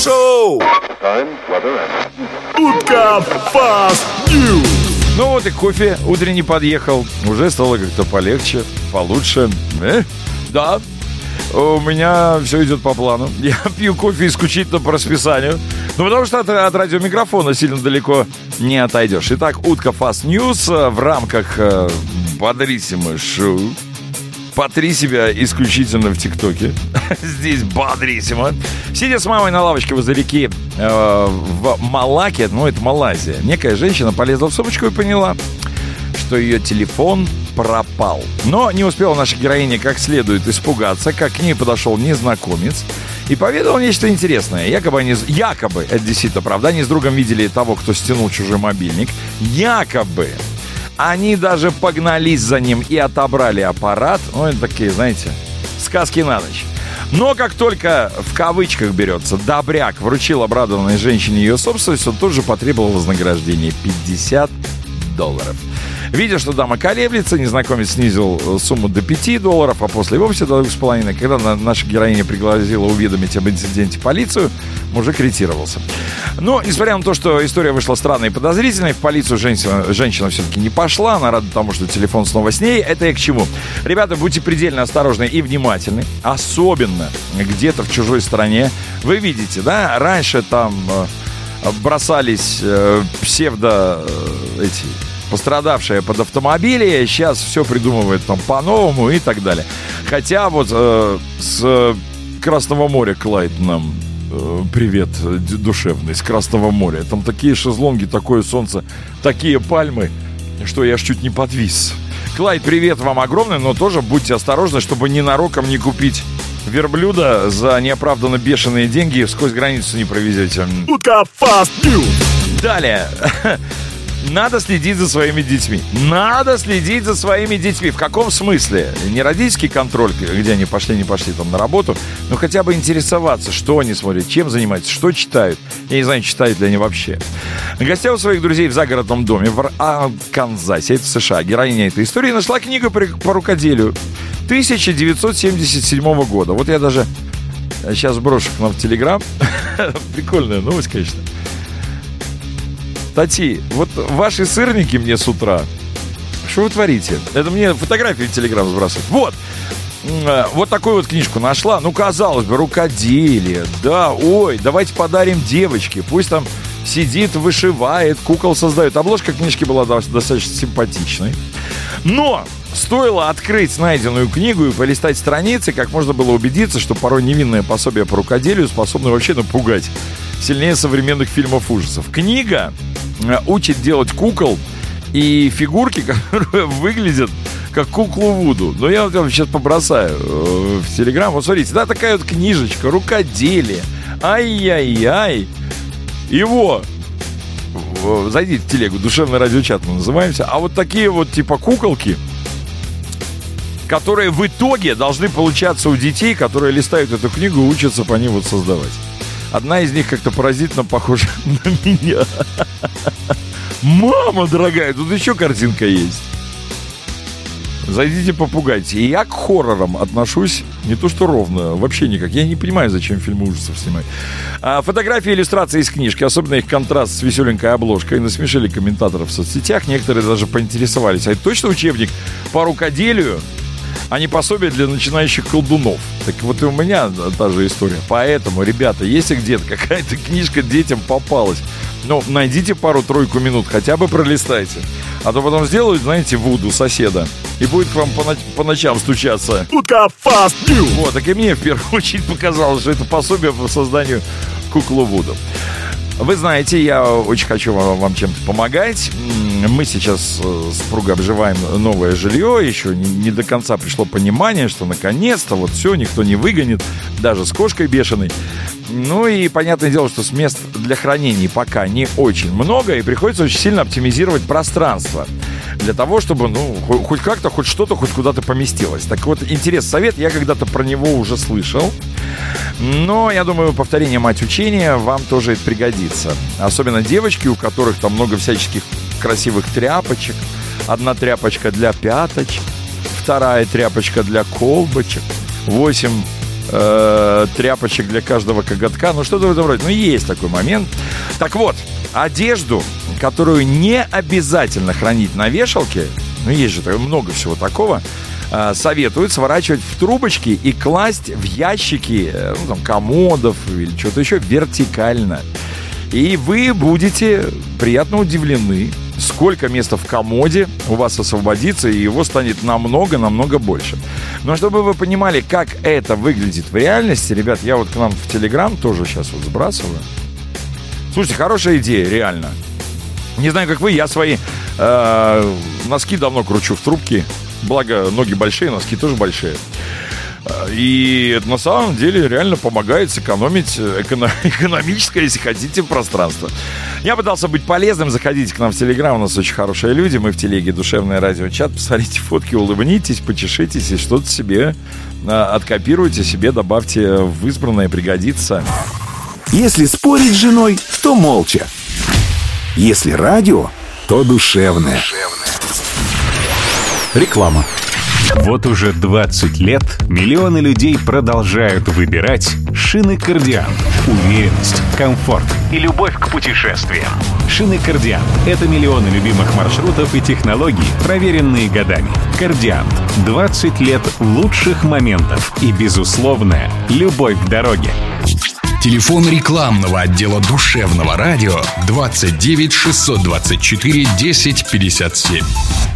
Шоу! Утка Fast News. Ну вот и кофе утренний подъехал. Уже стало как-то полегче, получше. Да, у меня все идет по плану. Я пью кофе исключительно по расписанию. Ну, потому что от радиомикрофона сильно далеко не отойдешь. Итак, утка Fast News в рамках бодрissimo шоу. Потри себя исключительно в ТикТоке. Здесь бодрissimo. Сидя с мамой на лавочке возле реки в Малакке, ну это Малайзия, некая женщина полезла в сумочку и поняла, что ее телефон пропал. Но не успела наша героиня как следует испугаться, как к ней подошел незнакомец и поведал нечто интересное. Якобы, это действительно правда, они с другом видели того, кто стянул чужой мобильник. Якобы они даже погнались за ним и отобрали аппарат. Ну, это такие, знаете, сказки на ночь. Но как только в кавычках берется добряк вручил обрадованной женщине ее собственность, он тут же потребовал вознаграждение $50. Видя, что дама колеблется, незнакомец снизил сумму до $5, а после и вовсе до 2,5. Когда наша героиня пригласила уведомить об инциденте полицию, мужик ретировался. Но, несмотря на то, что история вышла странной и подозрительной, в полицию женщина все-таки не пошла. Она рада тому, что телефон снова с ней. Это и к чему? Ребята, будьте предельно осторожны и внимательны. Особенно где-то в чужой стране. Вы видите, да? Раньше там бросались пострадавшие под автомобили, сейчас все придумывают там по-новому и так далее. Хотя вот с Красного моря Клайд нам привет душевный, с Красного моря. Там такие шезлонги, такое солнце, такие пальмы, что я аж чуть не подвис. Клайд, привет вам огромный, но тоже будьте осторожны, чтобы ненароком не купить верблюда за неоправданно бешеные деньги, сквозь границу не провезете. Утка Fast News. Далее. Надо следить за своими детьми. Надо следить за своими детьми. В каком смысле? Не родительский контроль, где они пошли, не пошли там на работу, но хотя бы интересоваться, что они смотрят, чем занимаются, что читают. Я не знаю, читают ли они вообще. Гостя у своих друзей в загородном доме в Арканзасе, это в США, героиня этой истории нашла книгу по рукоделию 1977 года. Вот я даже сейчас брошу к нам в Телеграм. Прикольная новость, конечно. Тати, вот ваши сырники мне с утра. Что вы творите? Это мне фотографии в Телеграм сбрасывают. Вот такую вот книжку нашла. Ну, казалось бы, рукоделие. Да, ой, давайте подарим девочке. Пусть там сидит, вышивает, кукол создает. Обложка книжки была достаточно симпатичной. Но стоило открыть найденную книгу и полистать страницы, как можно было убедиться, что порой невинное пособие по рукоделию способно вообще напугать сильнее современных фильмов ужасов. Книга учит делать кукол и фигурки, которые выглядят как куклу Вуду. Но я вам сейчас побросаю в Телеграм. Вот смотрите, да, такая вот книжечка, рукоделие. Ай-яй-яй. Его. Зайдите в телегу, душевный радиочат мы называемся. А вот такие вот типа куколки, которые в итоге должны получаться у детей, которые листают эту книгу и учатся по ней вот создавать. Одна из них как-то поразительно похожа на меня. Мама дорогая, тут еще картинка есть. Зайдите, попугайте. И я к хоррорам отношусь не то что ровно, вообще никак. Я не понимаю, зачем фильмы ужасов снимать. Фотографии и иллюстрации из книжки, особенно их контраст с веселенькой обложкой, насмешили комментаторов в соцсетях. Некоторые даже поинтересовались: а это точно учебник по рукоделию, а не пособие для начинающих колдунов? Так вот и у меня та же история. Поэтому, ребята, если где-то какая-то книжка детям попалась, ну, найдите пару-тройку минут, хотя бы пролистайте. А то потом сделают, знаете, Вуду соседа, и будет к вам по ночам стучаться. Утка Fast News. Вот, так и мне в первую очередь показалось, что это пособие по созданию куклы Вуду. Вы знаете, я очень хочу вам чем-то помогать. Мы сейчас с супругой обживаем новое жилье. Еще не до конца пришло понимание, что наконец-то вот все, никто не выгонит, даже с кошкой бешеной. Ну и понятное дело, что с мест для хранения пока не очень много, и приходится очень сильно оптимизировать пространство для того, чтобы, ну, хоть как-то, хоть что-то, хоть куда-то поместилось. Так вот, интересный совет, я когда-то про него уже слышал, но я думаю, повторение мать учения вам тоже это пригодится. Особенно девочки, у которых там много всяческих красивых тряпочек. Одна тряпочка для пяточек, вторая тряпочка для колбочек, 8 тряпочек для каждого коготка. Ну, что-то в этом роде. Ну, есть такой момент. Так вот, одежду, которую не обязательно хранить на вешалке, ну, есть же много всего такого, советуют сворачивать в трубочки и класть в ящики, ну, там, комодов или что-то еще вертикально. И вы будете приятно удивлены, сколько места в комоде у вас освободится, и его станет намного-намного больше. Но чтобы вы понимали, как это выглядит в реальности, ребят, я вот к нам в Телеграм тоже сейчас вот сбрасываю. Слушайте, хорошая идея, реально. Не знаю, как вы, я свои носки давно кручу в трубке. Благо, ноги большие, носки тоже большие. И это на самом деле реально помогает сэкономить экономическое, если хотите, пространство. Я пытался быть полезным. Заходите к нам в Телеграм, у нас очень хорошие люди. Мы в телеге «Душевное радио-чат». Посмотрите фотки, улыбнитесь, почешитесь и что-то себе откопируйте, себе добавьте в избранное, пригодится. Если спорить с женой, то молча. Если радио, то душевное. Реклама. Вот уже 20 лет миллионы людей продолжают выбирать шины «Кардиант». Уверенность, комфорт и любовь к путешествиям. Шины «Кардиант» — это миллионы любимых маршрутов и технологий, проверенные годами. «Кардиант» — 20 лет лучших моментов и безусловная любовь к дороге. Телефон рекламного отдела «Душевного радио» 29 624 10 57.